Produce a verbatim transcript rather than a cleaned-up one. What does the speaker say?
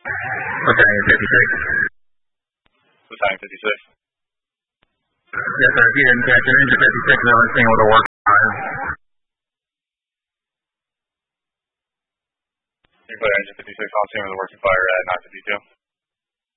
Battalion fifty-six. Battalion fifty-six. Yes, sir. If you didn't catch it, Engine fifty-six is on the scene with a work fire. You clear Engine fifty-six on scene with a working fire at nine fifty-two.